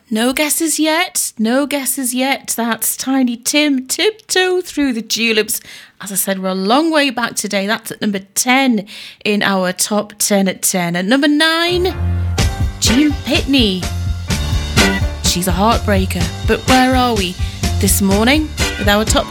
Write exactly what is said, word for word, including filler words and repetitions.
No guesses yet? No guesses yet? That's Tiny Tim, Tiptoe Through the Tulips. As I said, we're a long way back today. That's at number ten in our top ten at ten. At number nine, Jean Pitney. She's a heartbreaker. But where are we this morning with our top